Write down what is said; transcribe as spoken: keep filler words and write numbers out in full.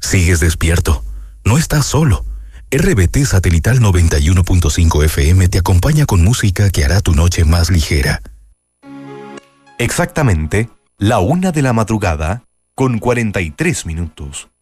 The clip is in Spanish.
Sigues despierto. No estás solo. R B T Satelital noventa y uno punto cinco F M te acompaña con música que hará tu noche más ligera. Exactamente, la una de la madrugada, con cuarenta y tres minutos.